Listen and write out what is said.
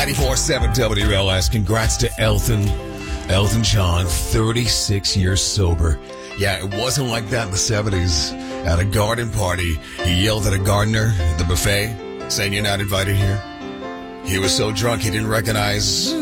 94.7 WLS. Congrats to Elton John, 36 years sober. Yeah, it wasn't like that in the 70s. At a garden party, he yelled at a gardener at the buffet, saying, "You're not invited here." He was so drunk he didn't recognize